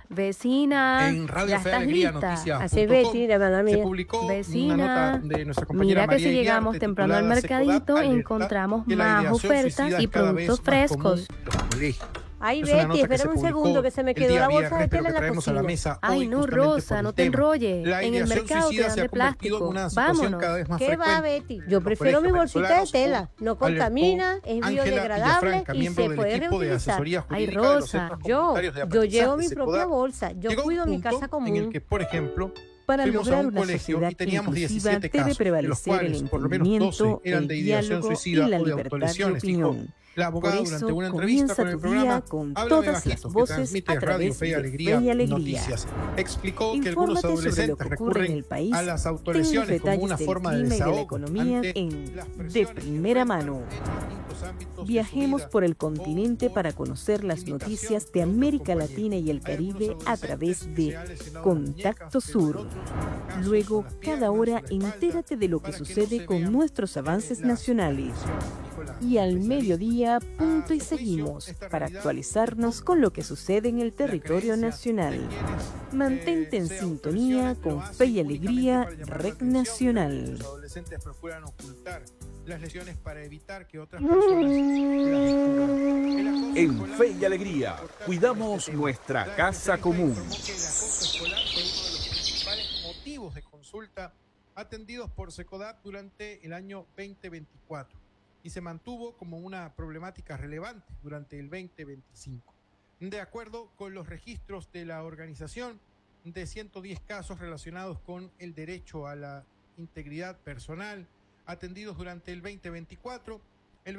Vecina, En Radio ya Fe estás Alegría lista. Noticias. Así Betty, la mala Se mía. publicó una Vecina, nota de nuestra compañera mira que María si llegamos Iriarte temprano al titulada "Secodap mercadito alerta encontramos que la más ideación ofertas suicida y es cada productos vez más común frescos. en los colegios". Ay, Es una Betty, nota que se espérame un publicó segundo, que se me el quedó día la bolsa viernes, de pero tela que en la traemos a la cocina. mesa Ay, hoy no, justamente por Rosa, el no te tema. enrolles. La En el ideación mercado suicida te se dan ha de convertido en plástico. una situación Vámonos. cada vez más ¿Qué va, frecuente Betty? en Yo los prefiero mi colegios bolsita de venezolanos, tela. No alertó contamina, es Ángela biodegradable Villafranca, y miembro se del puede equipo de reutilizar. asesoría Ay, jurídica de los Rosa, centros Yo comunitarios de llevo aprendizaje mi propia Secodap. bolsa. Yo Llegó un cuido mi punto casa en común. el que, por ejemplo, Para fuimos a lograr un una colegio sociedad y teníamos inclusiva 17 debe casos, de los prevalecer el cuales por lo menos 12 entendimiento, eran el de ideación diálogo y suicida la o de libertad de autolesiones, dijo opinión. la Por abogada durante eso una entrevista comienza con el tu programa día con Háblame todas las Bajito, que voces transmite a Radio través Fe y de Alegría Fe y Alegría. Noticias. Explicó que algunos Infórmate sobre lo adolescentes que ocurre en recurren el país. a las Ten los autolesiones como detalles una del forma de clima y de la desahogo economía ante en las De presiones que Primera enfrentan Mano. en distintos ámbitos de su Viajemos vida por el o continente por para conocer las invitación noticias de de otros América compañeros. Latina y el Hay Caribe algunos a adolescentes través que de se han lesionado las Contacto muñecas, Sur. pero en otros casos Luego, son las cada piernas, hora, la espalda, entérate de lo que para que no sucede se con vean, nuestros avances las nacionales. dijo la Y al especialista. mediodía, punto y A su juicio, seguimos esta para realidad actualizarnos con lo que sucede en el territorio la creencia nacional. de quienes, Mantente en se sintonía autolesionan, lo con hacen Fe y únicamente Alegría, para llamar la Red atención. Nacional. Los adolescentes procuran ocultar las lesiones para evitar que otras personas las descubran. El acoso En escolar Fe y es Alegría, importante cuidamos este tema. nuestra La casa especialista común. informó que el acoso escolar fue uno de los principales motivos de consulta atendidos por Secodap durante el año 2024 y se mantuvo como una problemática relevante durante el 2025. De acuerdo con los registros de la organización, de 110 casos relacionados con el derecho a la integridad personal atendidos durante el 2024, el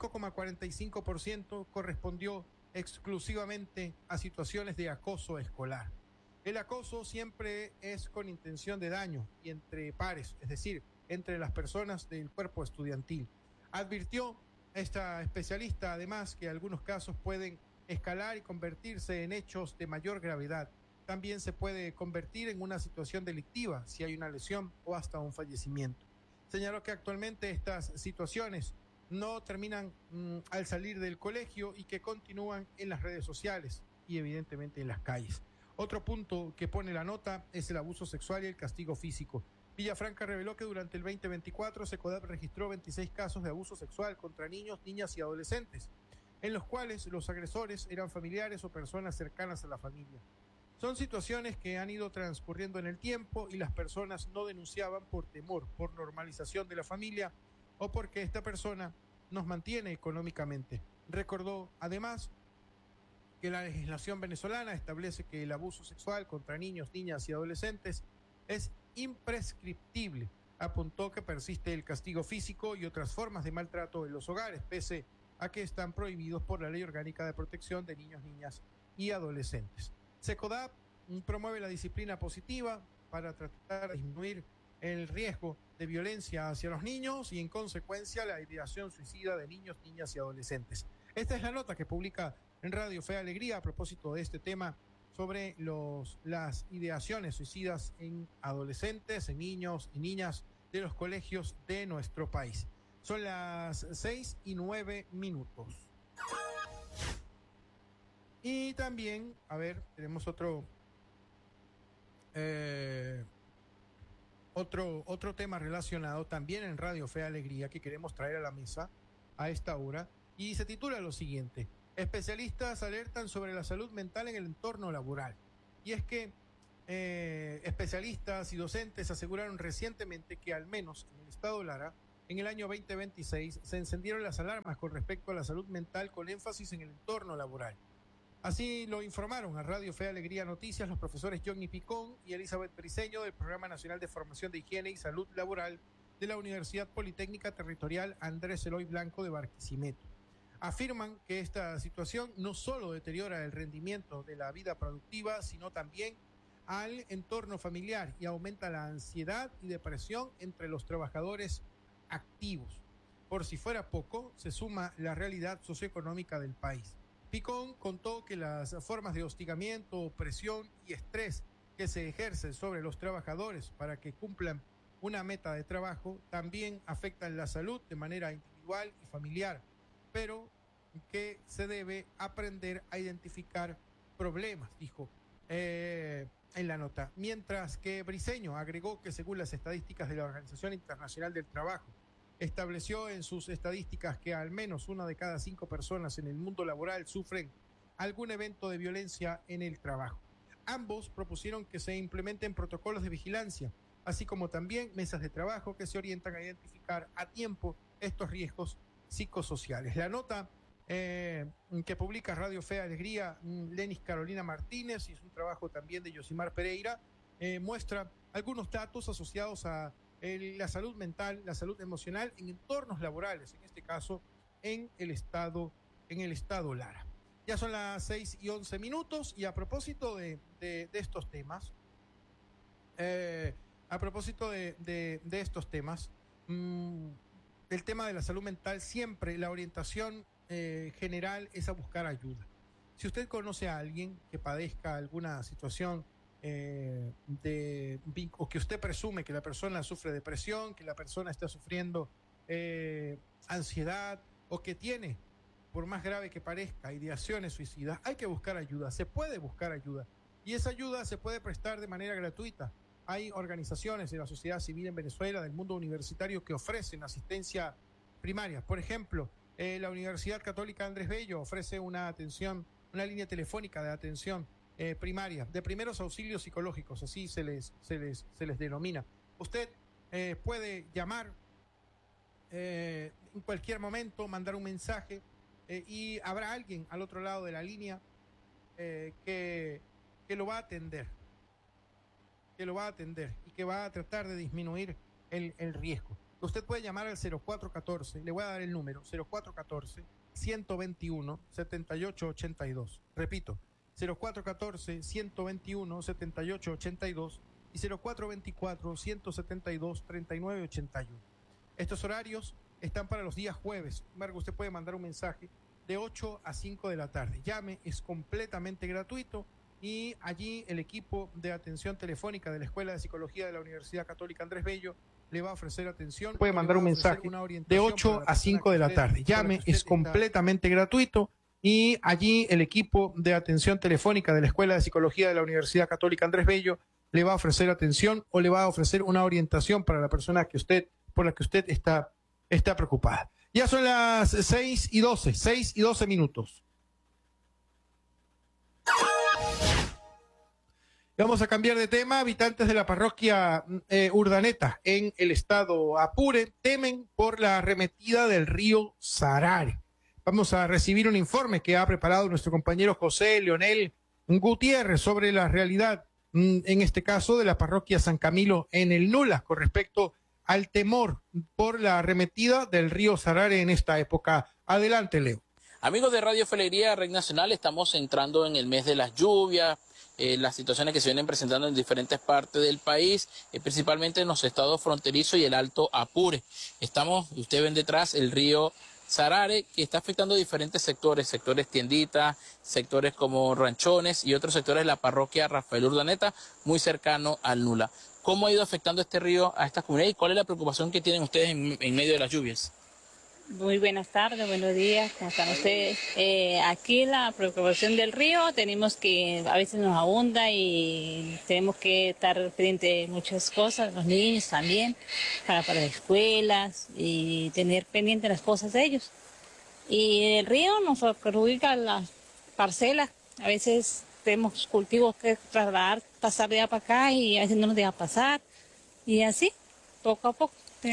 25,45% correspondió exclusivamente a situaciones de acoso escolar. El acoso siempre es con intención de daño y entre pares, es decir, entre las personas del cuerpo estudiantil. Advirtió esta especialista además que algunos casos pueden escalar y convertirse en hechos de mayor gravedad. También se puede convertir en una situación delictiva si hay una lesión o hasta un fallecimiento. Señaló que actualmente estas situaciones no terminan al salir del colegio y que continúan en las redes sociales y evidentemente en las calles. Otro punto que pone la nota es el abuso sexual y el castigo físico. Villafranca reveló que durante el 2024 Secodap registró 26 casos de abuso sexual contra niños, niñas y adolescentes, en los cuales los agresores eran familiares o personas cercanas a la familia. Son situaciones que han ido transcurriendo en el tiempo y las personas no denunciaban por temor, por normalización de la familia o porque esta persona nos mantiene económicamente. Recordó además que la legislación venezolana establece que el abuso sexual contra niños, niñas y adolescentes es imprescriptible. Apuntó que persiste el castigo físico y otras formas de maltrato en los hogares, pese a que están prohibidos por la Ley Orgánica de Protección de Niños, Niñas y Adolescentes. Secodap promueve la disciplina positiva para tratar de disminuir el riesgo de violencia hacia los niños y en consecuencia la ideación suicida de niños, niñas y adolescentes. Esta es la nota que publica en Radio Fe Alegría a propósito de este tema sobre las ideaciones suicidas en adolescentes, en niños y niñas de los colegios de nuestro país. Son las 6:09. Y también, a ver, tenemos otro tema relacionado también en Radio Fe Alegría que queremos traer a la mesa a esta hora y se titula lo siguiente: especialistas alertan sobre la salud mental en el entorno laboral. Y es que especialistas y docentes aseguraron recientemente que al menos en el estado Lara, en el año 2026, se encendieron las alarmas con respecto a la salud mental con énfasis en el entorno laboral. Así lo informaron a Radio Fe Alegría Noticias los profesores Johnny Picón y Elizabeth Briceño del Programa Nacional de Formación de Higiene y Salud Laboral de la Universidad Politécnica Territorial Andrés Eloy Blanco de Barquisimeto. Afirman que esta situación no solo deteriora el rendimiento de la vida productiva, sino también al entorno familiar y aumenta la ansiedad y depresión entre los trabajadores activos. Por si fuera poco, se suma la realidad socioeconómica del país. Picón contó que las formas de hostigamiento, presión y estrés que se ejercen sobre los trabajadores para que cumplan una meta de trabajo también afectan la salud de manera individual y familiar, pero que se debe aprender a identificar problemas, dijo, en la nota. Mientras que Briceño agregó que según las estadísticas de la Organización Internacional del Trabajo, estableció en sus estadísticas que al menos una de cada 5 personas en el mundo laboral sufren algún evento de violencia en el trabajo. Ambos propusieron que se implementen protocolos de vigilancia, así como también mesas de trabajo que se orientan a identificar a tiempo estos riesgos psicosociales. La nota que publica Radio Fe Alegría, Lenis Carolina Martínez, y es un trabajo también de Yosimar Pereira, muestra algunos datos asociados a la salud mental, la salud emocional en entornos laborales, en este caso en el estado Lara. Ya son las 6:11 y a propósito de estos temas, el tema de la salud mental, siempre la orientación general es a buscar ayuda. Si usted conoce a alguien que padezca alguna situación o que usted presume que la persona sufre depresión, que la persona está sufriendo ansiedad o que tiene, por más grave que parezca, ideaciones suicidas, hay que buscar ayuda, se puede buscar ayuda y esa ayuda se puede prestar de manera gratuita. Hay organizaciones de la sociedad civil en Venezuela, del mundo universitario, que ofrecen asistencia primaria. Por ejemplo, la Universidad Católica Andrés Bello ofrece una línea telefónica de atención primaria, de primeros auxilios psicológicos, así se les denomina. Usted puede llamar en cualquier momento, mandar un mensaje y habrá alguien al otro lado de la línea que lo va a atender, y que va a tratar de disminuir el riesgo. Usted puede llamar al 0414, le voy a dar el número, 0414-121-7882. Repito, 0414-121-7882 y 0424-172-3981. Estos horarios están para los días jueves. Sin embargo, usted puede mandar un mensaje de 8 a 5 de la tarde. Llame, es completamente gratuito y allí el equipo de atención telefónica de la Escuela de Psicología de la Universidad Católica Andrés Bello le va a ofrecer atención. Puede mandar un mensaje de 8 a 5 de la tarde. Llame, es completamente gratuito y allí el equipo de atención telefónica de la Escuela de Psicología de la Universidad Católica Andrés Bello le va a ofrecer atención o le va a ofrecer una orientación para la persona por la que usted está preocupada. Ya son las 6:12 Vamos a cambiar de tema. Habitantes de la parroquia Urdaneta en el estado Apure temen por la arremetida del río Sarare. Vamos a recibir un informe que ha preparado nuestro compañero José Leonel Gutiérrez sobre la realidad, en este caso, de la parroquia San Camilo en el Nula, con respecto al temor por la arremetida del río Sarare en esta época. Adelante, Leo. Amigos de Radio Fe Alegría, Red Nacional, estamos entrando en el mes de las lluvias, las situaciones que se vienen presentando en diferentes partes del país, principalmente en los estados fronterizos y el Alto Apure. Ustedes ven detrás el río Sarare, que está afectando diferentes sectores tienditas, sectores como ranchones y otros sectores de la parroquia Rafael Urdaneta, muy cercano al Nula. ¿Cómo ha ido afectando este río a estas comunidades y cuál es la preocupación que tienen ustedes en medio de las lluvias? Muy buenas tardes, buenos días, ¿cómo están ustedes? Aquí la preocupación del río, tenemos que, a veces nos abunda y tenemos que estar pendientes de muchas cosas, los niños también, para las escuelas y tener pendientes las cosas de ellos. Y el río nos perjudica las parcelas, a veces tenemos cultivos que trasladar, pasar de allá para acá y a veces no nos deja pasar, y así, poco a poco.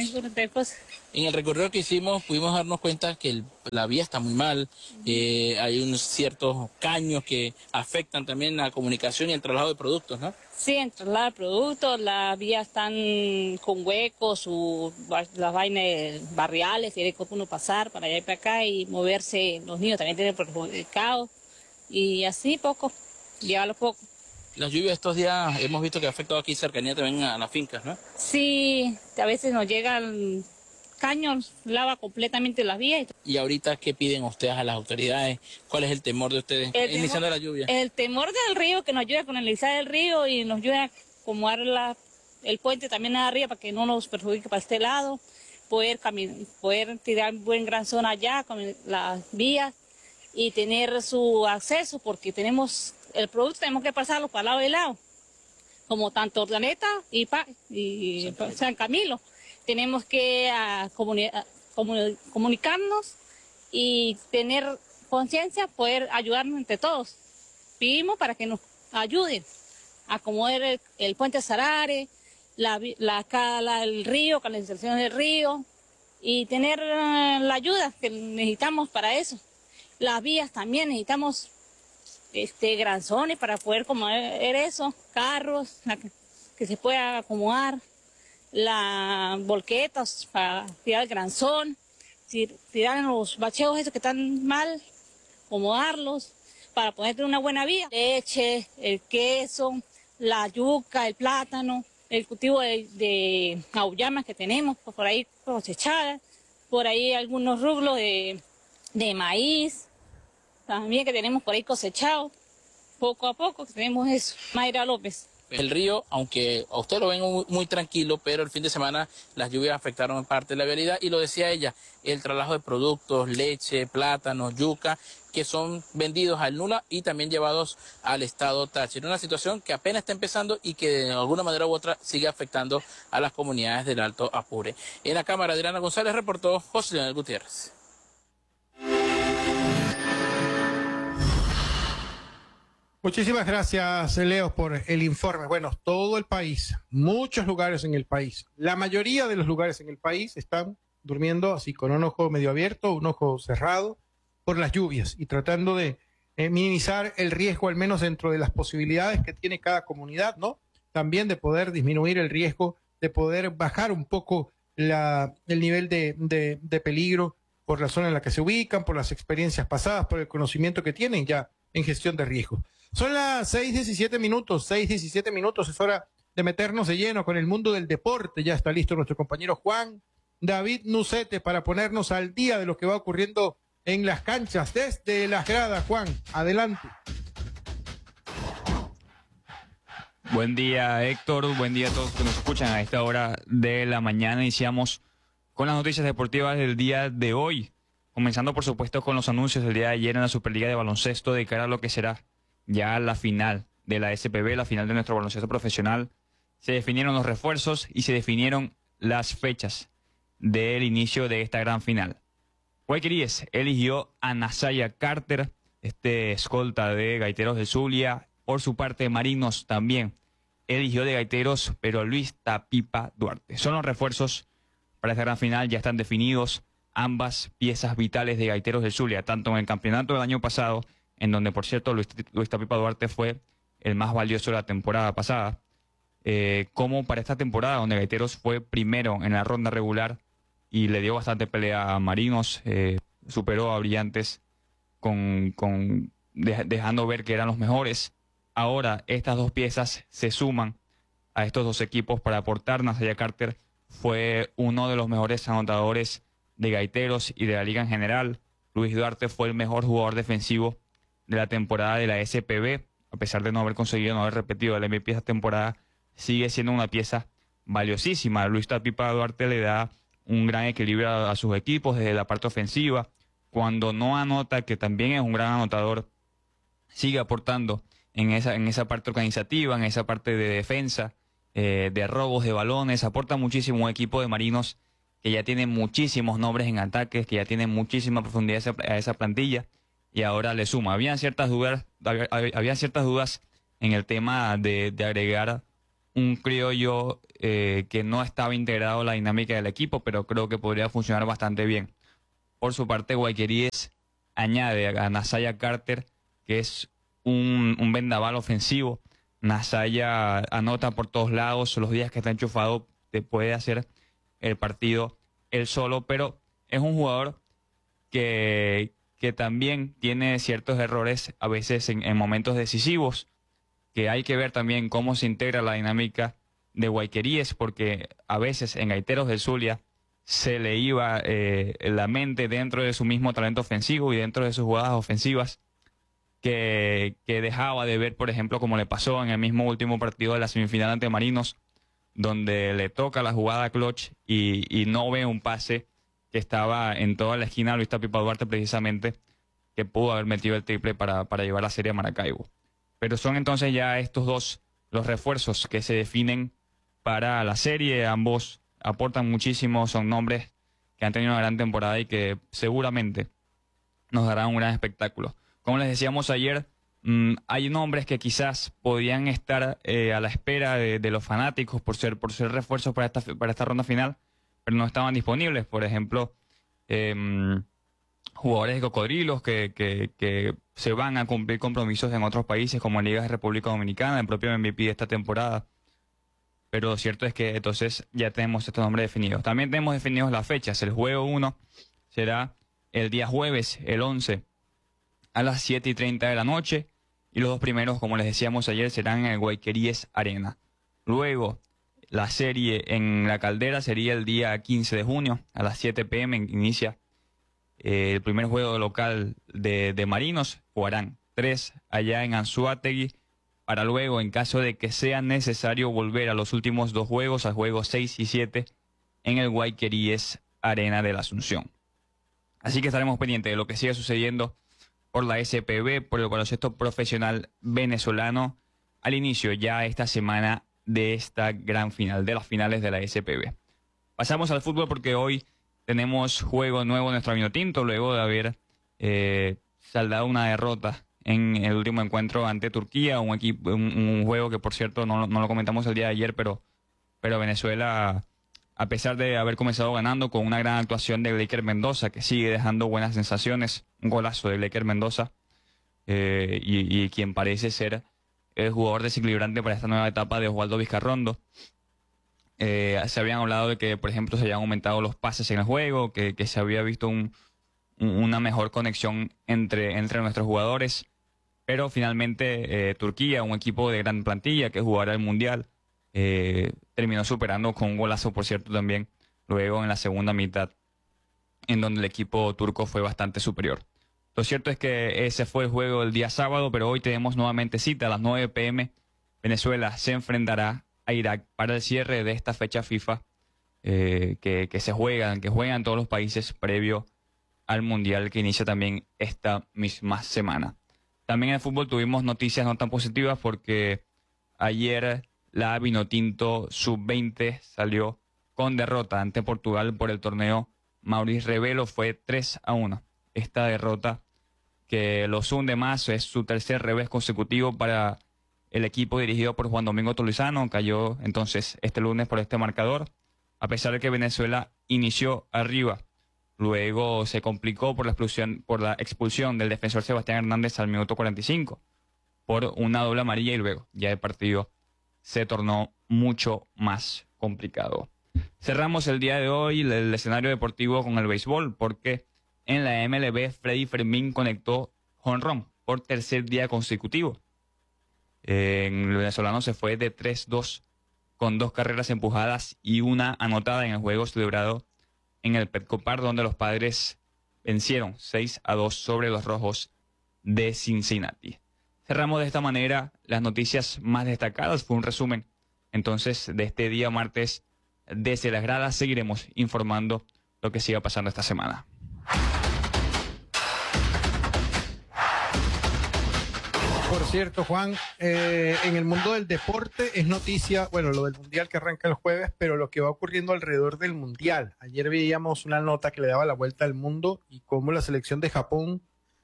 En el recorrido que hicimos pudimos darnos cuenta que la vía está muy mal, hay unos ciertos caños que afectan también la comunicación y el traslado de productos, ¿no? Sí, el traslado de productos, las vías están con huecos, las vainas barriales, tiene que uno pasar para allá y para acá y moverse, los niños también tienen perjudicados y así poco, llévalo poco. Las lluvias estos días hemos visto que ha afectado aquí cercanía también a las fincas, ¿no? Sí, a veces nos llega el caño, lava completamente las vías. ¿Y ahorita qué piden ustedes a las autoridades? ¿Cuál es el temor de ustedes iniciando la lluvia? El temor del río, que nos ayuda a canalizar el río y nos ayuda a acomodar el puente también arriba para que no nos perjudique para este lado, poder tirar buen gran zona allá con las vías y tener su acceso, porque tenemos el producto tenemos que pasarlo para lado y lado, como tanto Ordaneta y San Camilo. Tenemos que comunicarnos y tener conciencia, poder ayudarnos entre todos. Pedimos para que nos ayuden a acomodar el puente Sarare, el río, canalización del río, y tener la ayuda que necesitamos para eso. Las vías también necesitamos granzones para poder acomodar eso, carros que se pueda acomodar, las volquetas para tirar el granzón, tirar los bacheos esos que están mal, acomodarlos para poder tener una buena vía. Leche, el queso, la yuca, el plátano, el cultivo de auyamas que tenemos por ahí cosechadas, por ahí algunos rublos de maíz, también que tenemos por ahí cosechados, poco a poco que tenemos eso. Mayra López. El río, aunque a usted lo ven muy tranquilo, pero el fin de semana las lluvias afectaron en parte de la vialidad y lo decía ella, el traslado de productos, leche, plátanos, yuca, que son vendidos al Nula y también llevados al estado Táchira. Una situación que apenas está empezando y que de alguna manera u otra sigue afectando a las comunidades del Alto Apure. En la cámara, Adriana González reportó José Leonel Gutiérrez. Muchísimas gracias, Leo, por el informe. Bueno, todo el país, muchos lugares en el país, la mayoría de los lugares en el país están durmiendo así con un ojo medio abierto, un ojo cerrado por las lluvias y tratando de minimizar el riesgo, al menos dentro de las posibilidades que tiene cada comunidad, ¿no? También de poder disminuir el riesgo, de poder bajar un poco el nivel de peligro por la zona en la que se ubican, por las experiencias pasadas, por el conocimiento que tienen ya en gestión de riesgo. Son las 6:17 minutos, 6:17 minutos, es hora de meternos de lleno con el mundo del deporte. Ya está listo nuestro compañero Juan David Nucete para ponernos al día de lo que va ocurriendo en las canchas desde las gradas. Juan, adelante. Buen día, Héctor, buen día a todos que nos escuchan a esta hora de la mañana. Iniciamos con las noticias deportivas del día de hoy, comenzando por supuesto con los anuncios del día de ayer en la Superliga de Baloncesto de cara a lo que será ya la final de la SPB, la final de nuestro baloncesto profesional. Se definieron los refuerzos y se definieron las fechas del inicio de esta gran final. Guayqueríes eligió a Nasaya Carter, escolta de Gaiteros de Zulia. Por su parte, Marinos también eligió de Gaiteros, pero Luis Tapipa Duarte. Son los refuerzos para esta gran final, ya están definidos ambas piezas vitales de Gaiteros de Zulia, tanto en el campeonato del año pasado, en donde, por cierto, Luis Tapipa Duarte fue el más valioso de la temporada pasada, como para esta temporada, donde Gaiteros fue primero en la ronda regular y le dio bastante pelea a Marinos, superó a Brillantes dejando ver que eran los mejores. Ahora estas dos piezas se suman a estos dos equipos para aportar. Nasaya Carter fue uno de los mejores anotadores de Gaiteros y de la liga en general. Luis Duarte fue el mejor jugador defensivo de la temporada de la SPB, a pesar de no haber conseguido, no haber repetido el MVP esta temporada, sigue siendo una pieza valiosísima. Luis Tapipa Duarte le da un gran equilibrio a sus equipos desde la parte ofensiva. Cuando no anota, que también es un gran anotador, sigue aportando en esa parte organizativa, en esa parte de defensa, de robos de balones, aporta muchísimo un equipo de Marinos que ya tiene muchísimos nombres en ataques, que ya tiene muchísima profundidad a esa plantilla, y ahora le suma. Habían ciertas dudas en el tema de agregar un criollo que no estaba integrado en la dinámica del equipo, pero creo que podría funcionar bastante bien. Por su parte, Guayqueríes añade a Nasaya Carter, que es un vendaval ofensivo. Nasaya anota por todos lados, los días que está enchufado te puede hacer el partido él solo, pero es un jugador que también tiene ciertos errores a veces en momentos decisivos, que hay que ver también cómo se integra la dinámica de Guayqueríes, porque a veces en Gaiteros del Zulia se le iba la mente dentro de su mismo talento ofensivo y dentro de sus jugadas ofensivas, que dejaba de ver, por ejemplo, como le pasó en el mismo último partido de la semifinal ante Marinos, donde le toca la jugada clutch y no ve un pase que estaba en toda la esquina, Luis Tapipa Duarte precisamente, que pudo haber metido el triple para llevar la serie a Maracaibo. Pero son entonces ya estos dos los refuerzos que se definen para la serie. Ambos aportan muchísimo, son nombres que han tenido una gran temporada y que seguramente nos darán un gran espectáculo. Como les decíamos ayer, hay nombres que quizás podían estar a la espera de los fanáticos por ser refuerzos para esta ronda final, pero no estaban disponibles. Por ejemplo, jugadores de cocodrilos que se van a cumplir compromisos en otros países como en Ligas de República Dominicana, el propio MVP de esta temporada. Pero lo cierto es que entonces ya tenemos estos nombres definidos. También tenemos definidos las fechas. El juego 1 será el día jueves, el 11, a las 7:30 de la noche. Y los dos primeros, como les decíamos ayer, serán en el Guayqueríes Arena. Luego, la serie en La Caldera sería el día 15 de junio, a las 7 p.m. Inicia el primer juego local de Marinos. Jugarán 3 allá en Anzoátegui, para luego, en caso de que sea necesario, volver a los últimos 2 juegos, al juego 6 y 7, en el Guayqueríes Arena de la Asunción. Así que estaremos pendientes de lo que siga sucediendo por la SPV, por el baloncesto profesional venezolano, al inicio ya esta semana de esta gran final, de las finales de la SPV. Pasamos al fútbol porque hoy tenemos juego nuevo en nuestro Vinotinto, luego de haber saldado una derrota en el último encuentro ante Turquía, un juego que, por cierto, no lo comentamos el día de ayer, pero Venezuela, a pesar de haber comenzado ganando con una gran actuación de Blaker Mendoza, que sigue dejando buenas sensaciones, un golazo de Blaker Mendoza, y quien parece ser el jugador desequilibrante para esta nueva etapa de Oswaldo Vizcarrondo. Se habían hablado de que, por ejemplo, se habían aumentado los pases en el juego, que se había visto una mejor conexión entre nuestros jugadores. Pero finalmente Turquía, un equipo de gran plantilla que jugará el Mundial, terminó superando con un golazo, por cierto, también luego en la segunda mitad, en donde el equipo turco fue bastante superior. Lo cierto es que ese fue el juego del día sábado, pero hoy tenemos nuevamente cita a las 9 p.m. Venezuela se enfrentará a Irak para el cierre de esta fecha FIFA que juegan todos los países previo al Mundial que inicia también esta misma semana. También en el fútbol tuvimos noticias no tan positivas porque ayer la Vinotinto Sub-20 salió con derrota ante Portugal por el torneo Maurice Revelo. Fue 3-1. Esta derrota que los hunde más, es su tercer revés consecutivo para el equipo dirigido por Juan Domingo Tolizano. Cayó entonces este lunes por este marcador, a pesar de que Venezuela inició arriba. Luego se complicó por la expulsión del defensor Sebastián Hernández al minuto 45 por una doble amarilla, y luego ya el partido se tornó mucho más complicado. Cerramos el día de hoy el escenario deportivo con el béisbol, porque en la MLB Freddy Fermín conectó jonrón por tercer día consecutivo. El venezolano se fue de 3-2 con 2 carreras empujadas y una anotada en el juego celebrado en el Petco Park, donde los Padres vencieron 6-2 sobre los Rojos de Cincinnati. Cerramos de esta manera las noticias más destacadas. Fue un resumen entonces de este día martes desde las gradas. Seguiremos informando lo que siga pasando esta semana. Por cierto, Juan, en el mundo del deporte es noticia, bueno, lo del Mundial que arranca el jueves, pero lo que va ocurriendo alrededor del Mundial. Ayer veíamos una nota que le daba la vuelta al mundo y cómo la selección de Japón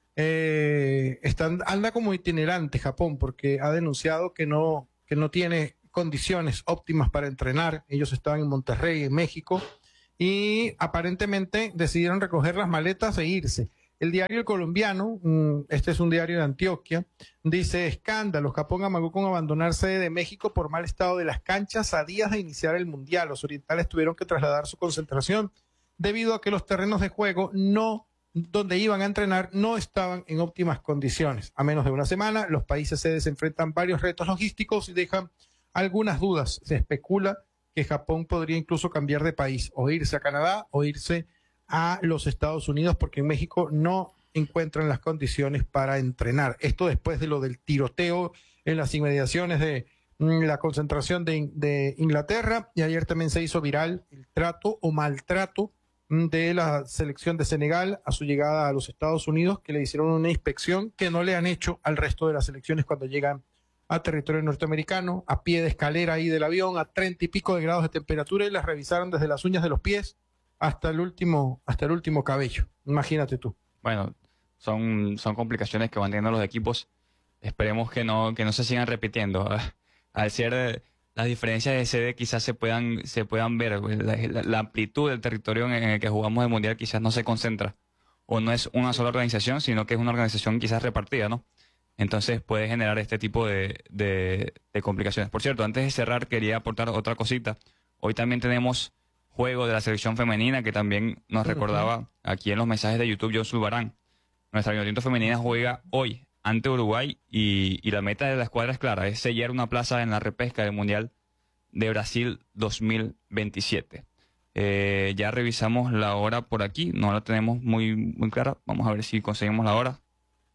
anda como itinerante Japón, porque ha denunciado que no tiene condiciones óptimas para entrenar. Ellos estaban en Monterrey, en México, y aparentemente decidieron recoger las maletas e irse. El diario El Colombiano, este es un diario de Antioquia, dice: escándalo, Japón amagó con abandonar sede de México por mal estado de las canchas a días de iniciar el Mundial. Los orientales tuvieron que trasladar su concentración debido a que los terrenos de juego donde iban a entrenar no estaban en óptimas condiciones. A menos de una semana, los países sedes enfrentan varios retos logísticos y dejan algunas dudas. Se especula que Japón podría incluso cambiar de país, o irse a Canadá o irse a los Estados Unidos, porque en México no encuentran las condiciones para entrenar. Esto después de lo del tiroteo en las inmediaciones de la concentración de Inglaterra, y ayer también se hizo viral el trato o maltrato de la selección de Senegal a su llegada a los Estados Unidos, que le hicieron una inspección que no le han hecho al resto de las selecciones cuando llegan a territorio norteamericano, a pie de escalera ahí del avión, a 30 y pico de grados de temperatura, y las revisaron desde las uñas de los pies hasta el último cabello. Imagínate tú. Bueno, son complicaciones que van teniendo los equipos. Esperemos que no se sigan repitiendo. Al ser las diferencias de sede quizás se puedan ver. La amplitud del territorio en el que jugamos el Mundial quizás no se concentra. O no es una sola organización, sino que es una organización quizás repartida, ¿no? Entonces puede generar este tipo de complicaciones. Por cierto, antes de cerrar quería aportar otra cosita. Hoy también tenemos juego de la selección femenina, que también nos recordaba aquí en los mensajes de YouTube John Zulbarán. Nuestra vinotinto femenina juega hoy ante Uruguay y la meta de la escuadra es clara, es sellar una plaza en la repesca del Mundial de Brasil 2027. Ya revisamos la hora por aquí, no la tenemos muy clara. Vamos a ver si conseguimos la hora.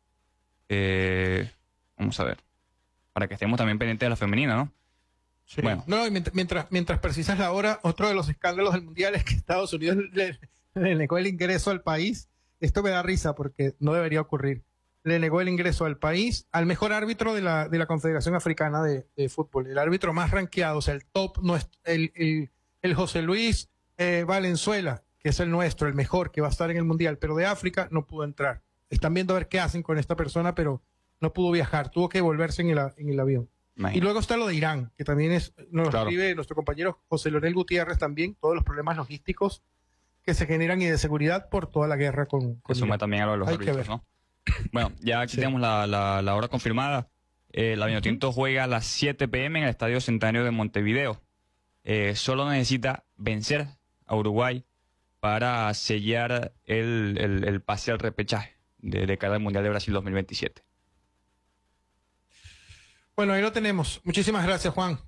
Vamos a ver, para que estemos también pendientes de la femenina, ¿no? Sí. Bueno. No, y mientras precisas la hora, otro de los escándalos del Mundial es que Estados Unidos le negó el ingreso al país. Esto me da risa porque no debería ocurrir. Le negó el ingreso al país al mejor árbitro de la Confederación Africana de Fútbol, el árbitro más rankeado, o sea, el top, no es el José Luis Valenzuela, que es el nuestro, el mejor, que va a estar en el Mundial, pero de África no pudo entrar. Están viendo a ver qué hacen con esta persona, pero no pudo viajar, tuvo que volverse en el avión. Imagínate. Y luego está lo de Irán, que también nos Claro. escribe nuestro compañero José Leonel Gutiérrez también, todos los problemas logísticos que se generan y de seguridad por toda la guerra con Se suma Irán. también a lo de los Hay que árbitros, ver. ¿no? Bueno, ya aquí Sí. tenemos la hora confirmada. La Vinotinto juega a las 7 p.m. en el Estadio Centenario de Montevideo. Solo necesita vencer a Uruguay para sellar el pase al repechaje de cara al Mundial de Brasil 2027. Bueno, ahí lo tenemos. Muchísimas gracias, Juan.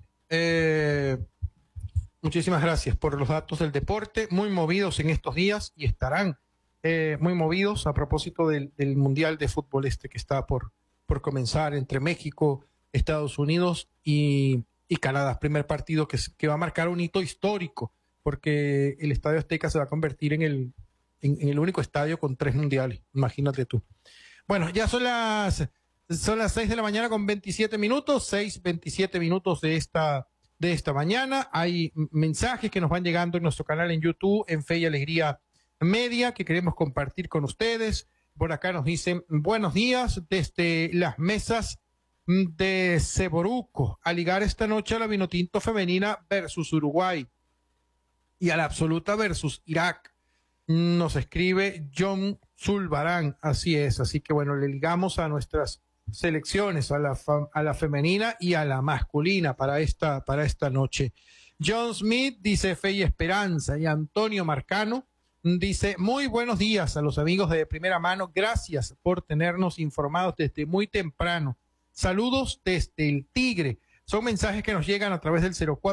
Muchísimas gracias por los datos del deporte, muy movidos en estos días y estarán muy movidos a propósito del Mundial de Fútbol que está por comenzar entre México, Estados Unidos y Canadá. Primer partido que va a marcar un hito histórico, porque el Estadio Azteca se va a convertir en el único estadio con 3 mundiales. Imagínate tú. Bueno, ya son las 6 de la mañana con 27 minutos, 6:27 minutos de esta mañana. Hay mensajes que nos van llegando en nuestro canal en YouTube, en Fe y Alegría Media, que queremos compartir con ustedes. Por acá nos dicen, buenos días desde las mesas de Ceboruco, a ligar esta noche a la Vinotinto femenina versus Uruguay y a la absoluta versus Irak. Nos escribe John Zulbarán, así es. Así que bueno, le ligamos a nuestras selecciones, a la femenina y a la masculina para esta noche. John Smith dice fe y esperanza, y Antonio Marcano dice muy buenos días a los amigos de Primera Mano, gracias por tenernos informados desde muy temprano. Saludos desde el Tigre. Son mensajes que nos llegan a través del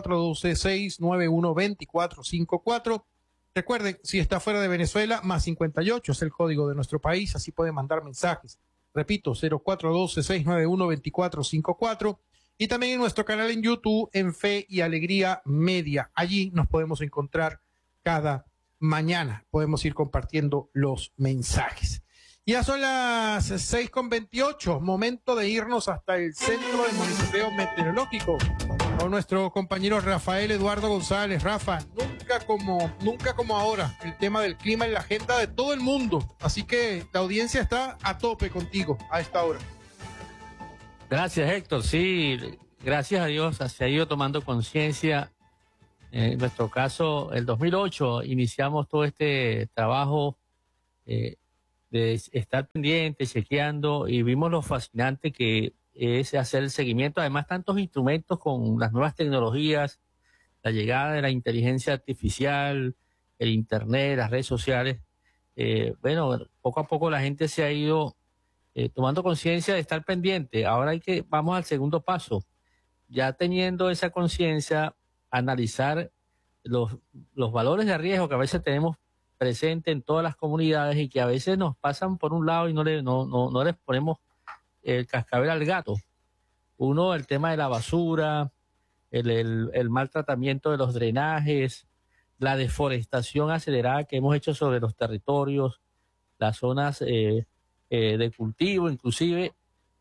0412-691-2454. Recuerden, si está fuera de Venezuela, más 58 es el código de nuestro país, así pueden mandar mensajes. Repito, 0412-691-2454. Y también en nuestro canal en YouTube, en Fe y Alegría Media. Allí nos podemos encontrar cada mañana. Podemos ir compartiendo los mensajes. Ya son las 6:28, momento de irnos hasta el Centro de Monitoreo Meteorológico con nuestro compañero Rafael Eduardo González. Rafa, nunca como ahora, el tema del clima en la agenda de todo el mundo. Así que la audiencia está a tope contigo a esta hora. Gracias, Héctor. Sí, gracias a Dios se ha ido tomando conciencia. En nuestro caso, el 2008 iniciamos todo este trabajo de estar pendiente, chequeando, y vimos lo fascinante que es hacer el seguimiento. Además, tantos instrumentos con las nuevas tecnologías, la llegada de la inteligencia artificial, el Internet, las redes sociales. Bueno, poco a poco la gente se ha ido tomando conciencia de estar pendiente. Ahora vamos al segundo paso. Ya teniendo esa conciencia, analizar los valores de riesgo que a veces tenemos presente en todas las comunidades y que a veces nos pasan por un lado y no les ponemos el cascabel al gato. Uno, el tema de la basura, el mal tratamiento de los drenajes, la deforestación acelerada que hemos hecho sobre los territorios, las zonas de cultivo inclusive,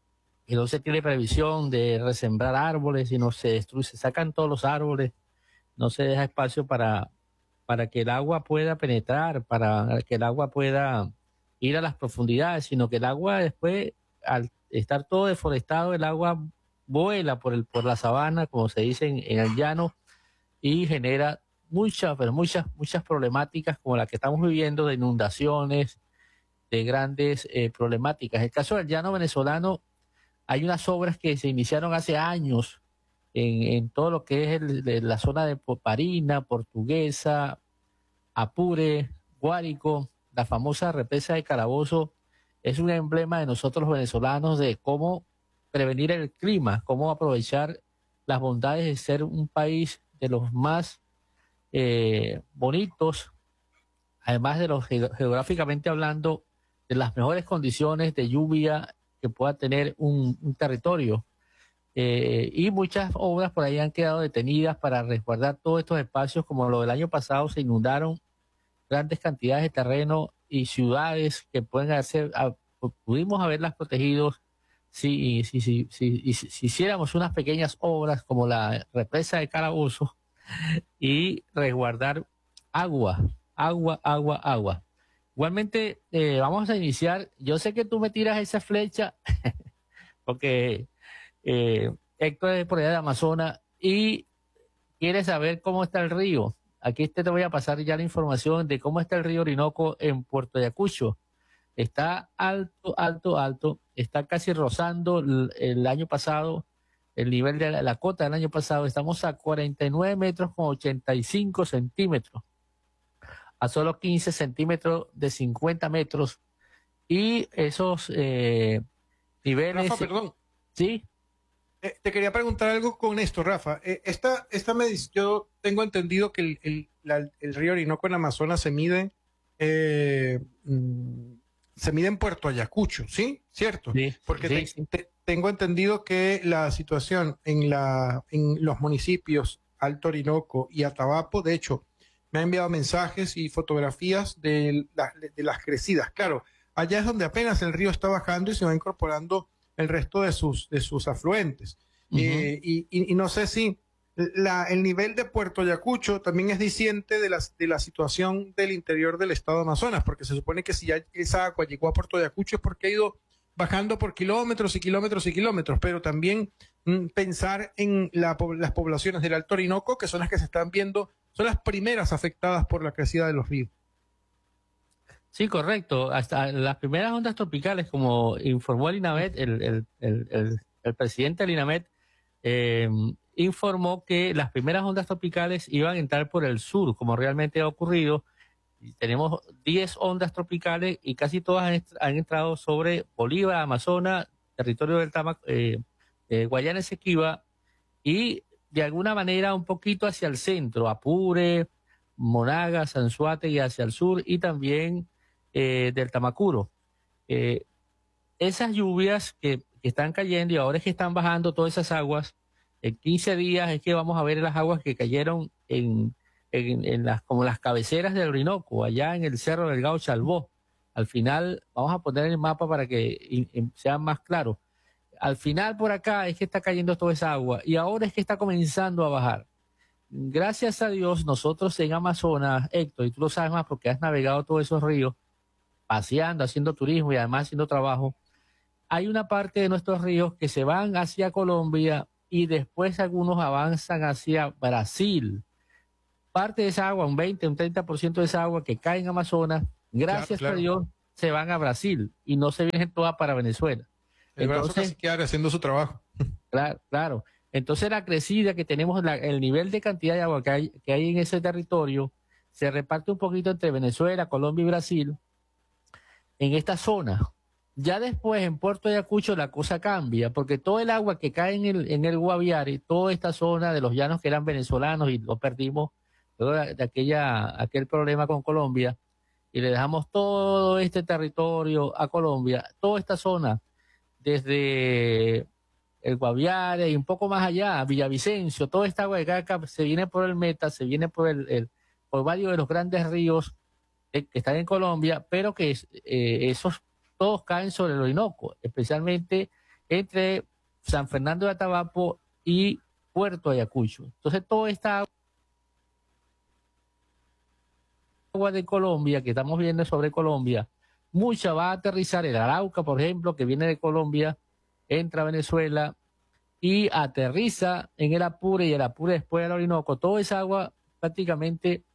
y no se tiene previsión de resembrar árboles y no se destruye, se sacan todos los árboles, no se deja espacio para que el agua pueda penetrar, para que el agua pueda ir a las profundidades, sino que el agua después, al estar todo deforestado, el agua vuela por la sabana, como se dice en el llano, y genera muchas problemáticas como la que estamos viviendo, de inundaciones, de grandes problemáticas. En el caso del llano venezolano, hay unas obras que se iniciaron hace años en todo lo que es la zona de Poparina, Portuguesa, Apure, Guárico. La famosa represa de Calabozo es un emblema de nosotros los venezolanos de cómo prevenir el clima, cómo aprovechar las bondades de ser un país de los más bonitos, además de los geográficamente hablando, de las mejores condiciones de lluvia que pueda tener un territorio. Y muchas obras por ahí han quedado detenidas para resguardar todos estos espacios, como lo del año pasado se inundaron grandes cantidades de terreno y ciudades que pudimos haberlas protegido si hiciéramos unas pequeñas obras como la represa de Calabozo y resguardar agua. Igualmente, vamos a iniciar. Yo sé que tú me tiras esa flecha porque Héctor es por allá de Amazonas y quiere saber cómo está el río. Aquí te voy a pasar ya la información de cómo está el río Orinoco en Puerto Ayacucho. Está alto, está casi rozando el año pasado, el nivel de la cota del año pasado. Estamos a 49 metros con 85 centímetros, a solo 15 centímetros de 50 metros. Y esos niveles... Rafa, perdón. Sí. Te quería preguntar algo con esto, Rafa. Yo tengo entendido que el río Orinoco en Amazonas se mide en Puerto Ayacucho, ¿sí? ¿Cierto? Sí, porque sí. Tengo entendido que la situación en los municipios Alto Orinoco y Atabapo, de hecho, me ha enviado mensajes y fotografías de las crecidas. Claro, allá es donde apenas el río está bajando y se va incorporando el resto de sus afluentes. Uh-huh. Y no sé si el nivel de Puerto Ayacucho también es diciente de la situación del interior del estado de Amazonas, porque se supone que si ya esa agua llegó a Puerto Ayacucho es porque ha ido bajando por kilómetros y kilómetros y kilómetros, pero también pensar en las poblaciones del Alto Orinoco, que son las que se están viendo, son las primeras afectadas por la crecida de los ríos. Sí, correcto. Hasta las primeras ondas tropicales, como informó el INAMET, el presidente del INAMET informó que las primeras ondas tropicales iban a entrar por el sur, como realmente ha ocurrido. Tenemos 10 ondas tropicales y casi todas han entrado sobre Bolívar, Amazonas, territorio del Guayana Esequiba y de alguna manera un poquito hacia el centro, Apure, Monagas, Anzoátegui hacia el sur y también del Tamacuro. Esas lluvias que están cayendo y ahora es que están bajando todas esas aguas, en 15 días es que vamos a ver las aguas que cayeron como las cabeceras del Orinoco, allá en el Cerro del Gao Chalbó. Al final, vamos a poner el mapa para que sea más claro. Al final por acá es que está cayendo toda esa agua y ahora es que está comenzando a bajar. Gracias a Dios, nosotros en Amazonas, Héctor, y tú lo sabes más porque has navegado todos esos ríos, paseando, haciendo turismo y además haciendo trabajo, hay una parte de nuestros ríos que se van hacia Colombia y después algunos avanzan hacia Brasil. Parte de esa agua, un 20, un 30% de esa agua que cae en Amazonas, gracias a Dios, se van a Brasil y no se vienen todas para Venezuela. El brazo casi queda haciendo su trabajo. Claro. Entonces la crecida que tenemos, el nivel de cantidad de agua que hay en ese territorio, se reparte un poquito entre Venezuela, Colombia y Brasil, en esta zona. Ya después en Puerto Ayacucho la cosa cambia, porque todo el agua que cae en el Guaviare, toda esta zona de los llanos que eran venezolanos y lo perdimos luego de aquel problema con Colombia, y le dejamos todo este territorio a Colombia, toda esta zona, desde el Guaviare y un poco más allá, Villavicencio, toda esta agua de Caca se viene por el Meta, se viene por varios de los grandes ríos que están en Colombia, pero que esos todos caen sobre el Orinoco, especialmente entre San Fernando de Atabapo y Puerto Ayacucho. Entonces, toda esta agua de Colombia que estamos viendo sobre Colombia, mucha va a aterrizar el Arauca, por ejemplo, que viene de Colombia, entra a Venezuela y aterriza en el Apure, y el Apure después del Orinoco. Toda esa agua prácticamente